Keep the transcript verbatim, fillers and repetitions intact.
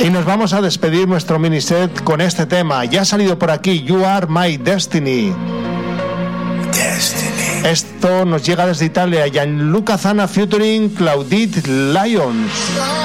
Y nos vamos a despedir nuestro miniset con este tema. Ya ha salido por aquí, You Are My Destiny. Destiny. Esto nos llega desde Italia, Gianluca Zana featuring Claudette Lyons.